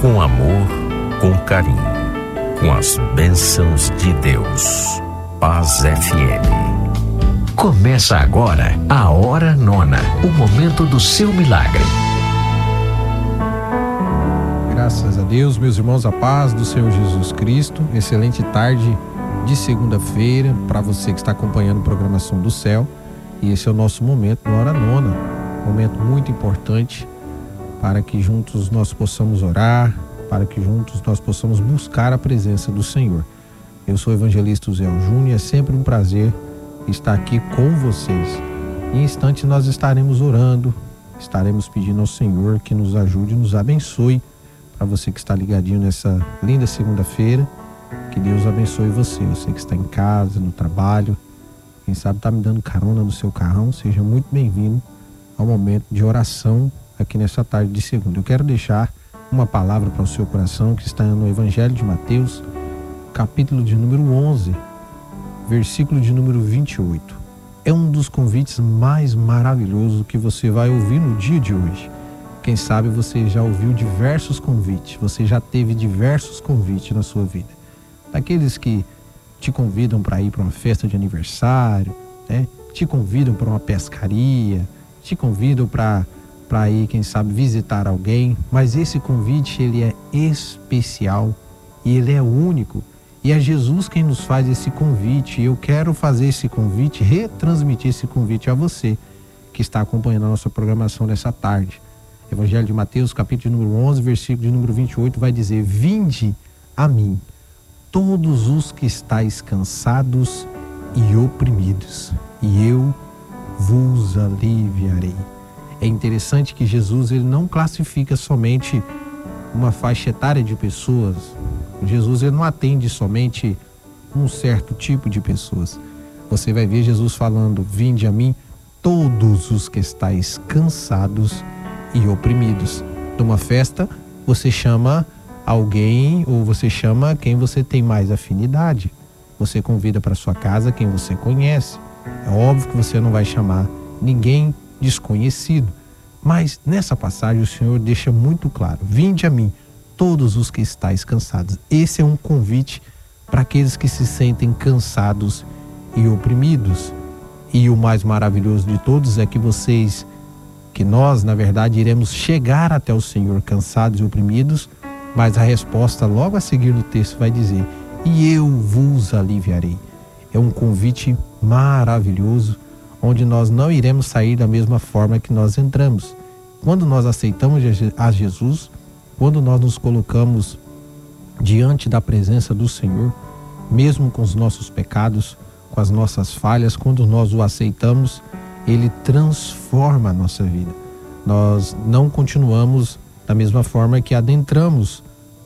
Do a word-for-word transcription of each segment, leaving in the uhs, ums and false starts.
com amor, com carinho, com as bênçãos de Deus. Paz F M. Começa agora a Hora Nona, o momento do seu milagre. Graças a Deus, meus irmãos, a paz do Senhor Jesus Cristo. Excelente tarde de segunda-feira para você que está acompanhando a programação do céu. E esse é o nosso momento do Hora Nona, um momento muito importante para que juntos nós possamos orar, para que juntos nós possamos buscar a presença do Senhor. Eu sou o evangelista Zé Júnior e é sempre um prazer estar aqui com vocês. Em instante nós estaremos orando, estaremos pedindo ao Senhor que nos ajude e nos abençoe. Para você que está ligadinho nessa linda segunda-feira, que Deus abençoe você. Você que está em casa, no trabalho, quem sabe está me dando carona no seu carrão, seja muito bem-vindo ao momento de oração aqui nessa tarde de segunda. Eu quero deixar uma palavra para o seu coração que está no Evangelho de Mateus, capítulo de número onze, versículo de número vinte e oito. É um dos convites mais maravilhosos que você vai ouvir no dia de hoje. Quem sabe você já ouviu diversos convites, você já teve diversos convites na sua vida. Daqueles que te convidam para ir para uma festa de aniversário, né? Te convidam para uma pescaria, te convidam para para ir, quem sabe, visitar alguém. Mas esse convite, ele é especial e ele é único. E é Jesus quem nos faz esse convite. E eu quero fazer esse convite, retransmitir esse convite a você que está acompanhando a nossa programação dessa tarde. Evangelho de Mateus, capítulo de número onze, versículo de número vinte e oito, vai dizer: vinde a mim, todos os que estáis cansados e oprimidos, e eu vos aliviarei. É interessante que Jesus, ele não classifica somente uma faixa etária de pessoas. Jesus, ele não atende somente um certo tipo de pessoas. Você vai ver Jesus falando: vinde a mim todos os que estáis cansados e oprimidos. Numa festa, você chama alguém ou você chama quem você tem mais afinidade. Você convida para sua casa quem você conhece. É óbvio que você não vai chamar ninguém desconhecido. Mas nessa passagem o Senhor deixa muito claro: vinde a mim todos os que estáis cansados. Esse é um convite para aqueles que se sentem cansados e oprimidos. E o mais maravilhoso de todos é que vocês, que nós, na verdade, iremos chegar até o Senhor cansados e oprimidos, mas a resposta logo a seguir do texto vai dizer: e eu vos aliviarei. É um convite maravilhoso, onde nós não iremos sair da mesma forma que nós entramos. Quando nós aceitamos a Jesus, quando nós nos colocamos diante da presença do Senhor, mesmo com os nossos pecados, com as nossas falhas, quando nós o aceitamos, ele transforma a nossa vida. Nós não continuamos da mesma forma que adentramos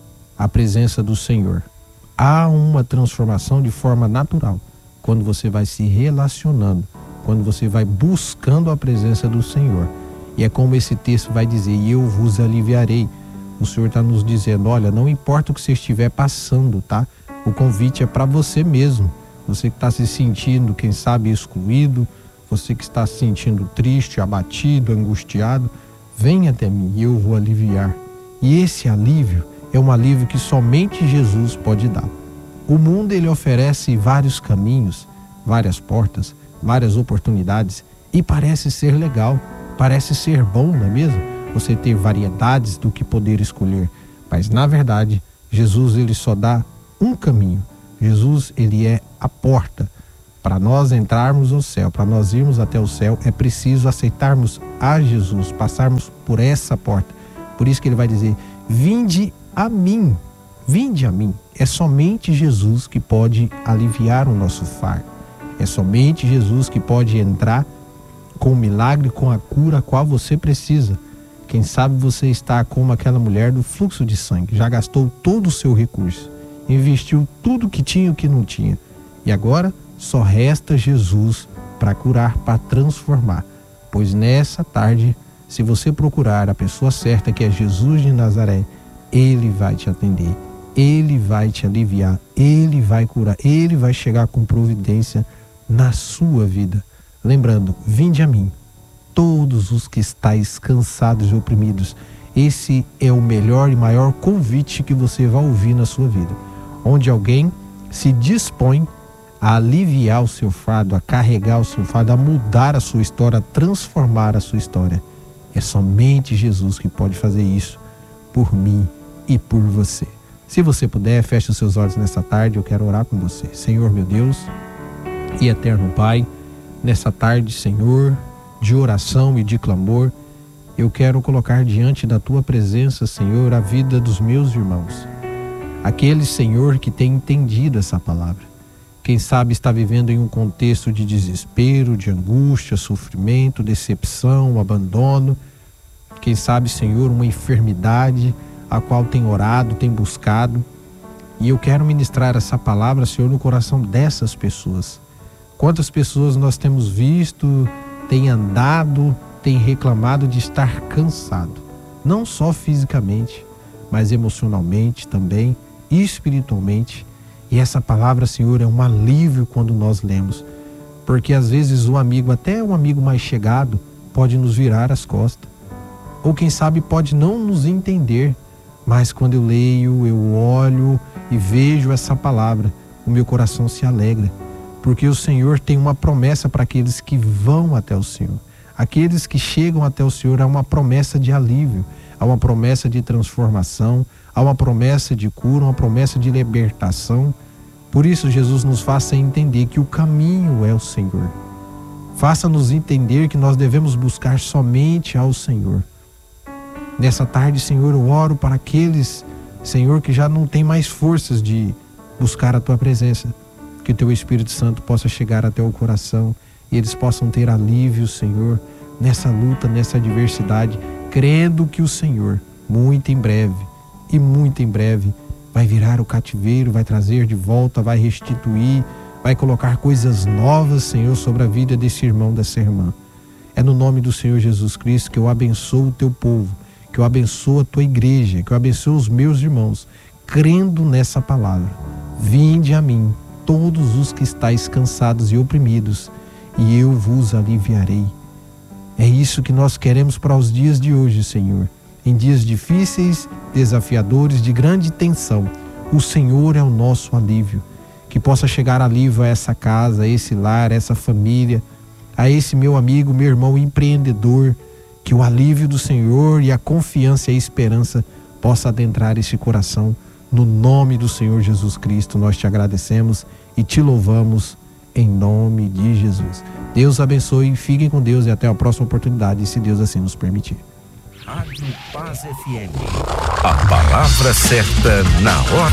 a presença do Senhor. Há uma transformação de forma natural quando você vai se relacionando, quando você vai buscando a presença do Senhor. E é como esse texto vai dizer: e eu vos aliviarei. O Senhor está nos dizendo: olha, não importa o que você estiver passando, tá? O convite é para você mesmo. Você que está se sentindo, quem sabe, excluído, você que está se sentindo triste, abatido, angustiado, venha até mim e eu vou aliviar. E esse alívio é um alívio que somente Jesus pode dar. O mundo, ele oferece vários caminhos, várias portas, várias oportunidades, e parece ser legal, parece ser bom, não é mesmo? Você ter variedades do que poder escolher, mas na verdade Jesus, ele só dá um caminho. Jesus, ele é a porta. Para nós entrarmos no céu, para nós irmos até o céu, é preciso aceitarmos a Jesus, passarmos por essa porta. Por isso que ele vai dizer: vinde a mim, vinde a mim. É somente Jesus que pode aliviar o nosso fardo. É somente Jesus que pode entrar com o milagre, com a cura a qual você precisa. Quem sabe você está como aquela mulher do fluxo de sangue, já gastou todo o seu recurso, investiu tudo que tinha e o que não tinha, e agora só resta Jesus para curar, para transformar. Pois nessa tarde, se você procurar a pessoa certa, que é Jesus de Nazaré, ele vai te atender, ele vai te aliviar, ele vai curar, ele vai chegar com providência na sua vida. Lembrando: vinde a mim todos os que estáis cansados e oprimidos, Esse é o melhor e maior convite que você vai ouvir na sua vida, onde alguém se dispõe a aliviar o seu fardo, a carregar o seu fardo, a mudar a sua história, a transformar a sua história. É somente Jesus que pode fazer isso por mim e por você. Se você puder, feche os seus olhos nessa tarde, eu quero orar com você. Senhor, meu Deus e eterno Pai, nessa tarde, Senhor, de oração e de clamor, eu quero colocar diante da Tua presença, Senhor, a vida dos meus irmãos. Aqueles, Senhor, que têm entendido essa palavra. Quem sabe está vivendo em um contexto de desespero, de angústia, sofrimento, decepção, abandono. Quem sabe, Senhor, uma enfermidade a qual tem orado, tem buscado. E eu quero ministrar essa palavra, Senhor, no coração dessas pessoas. Quantas pessoas nós temos visto, têm andado, têm reclamado de estar cansado. Não só fisicamente, mas emocionalmente também, espiritualmente. E essa palavra, Senhor, é um alívio quando nós lemos. Porque às vezes um amigo, até um amigo mais chegado, pode nos virar as costas. Ou quem sabe pode não nos entender. Mas quando eu leio, eu olho e vejo essa palavra, o meu coração se alegra. Porque o Senhor tem uma promessa para aqueles que vão até o Senhor. Aqueles que chegam até o Senhor, há uma promessa de alívio, há uma promessa de transformação, há uma promessa de cura, uma promessa de libertação. Por isso, Jesus nos faça entender que o caminho é o Senhor. Faça-nos entender que nós devemos buscar somente ao Senhor. Nessa tarde, Senhor, eu oro para aqueles, Senhor, que já não têm mais forças de buscar a Tua presença. Que o Teu Espírito Santo possa chegar até o coração e eles possam ter alívio, Senhor, nessa luta, nessa adversidade, crendo que o Senhor, muito em breve, e muito em breve, vai virar o cativeiro, vai trazer de volta, vai restituir, vai colocar coisas novas, Senhor, sobre a vida desse irmão, dessa irmã. É no nome do Senhor Jesus Cristo que eu abençoo o Teu povo, que eu abençoo a Tua igreja, que eu abençoo os meus irmãos, crendo nessa palavra. Vinde a mim, todos os que estáis cansados e oprimidos, e eu vos aliviarei. É isso que nós queremos para os dias de hoje, Senhor. Em dias difíceis, desafiadores, de grande tensão, o Senhor é o nosso alívio. Que possa chegar alívio a essa casa, a esse lar, a essa família, a esse meu amigo, meu irmão empreendedor. Que o alívio do Senhor e a confiança e a esperança possa adentrar esse coração. No nome do Senhor Jesus Cristo, nós te agradecemos e te louvamos em nome de Jesus. Deus abençoe, fiquem com Deus e até a próxima oportunidade, se Deus assim nos permitir. Rádio Paz F M. A palavra certa na hora.